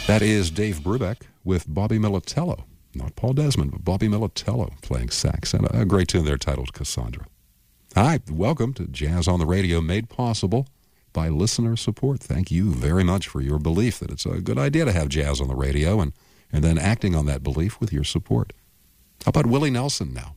That is Dave Brubeck with Bobby Militello. Not Paul Desmond, but Bobby Militello playing sax. And a great tune there titled Cassandra. Hi, welcome to Jazz on the Radio, made possible by listener support. Thank you very much for your belief that it's a good idea to have jazz on the radio and then acting on that belief with your support. How about Willie Nelson now?